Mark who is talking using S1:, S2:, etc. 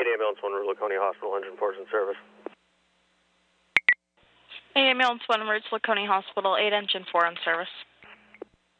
S1: ambulance 1 Route Laconia Hospital, engine 4's in service.
S2: 8 ambulance 1 Route Laconia Hospital, 8 engine 4 in service.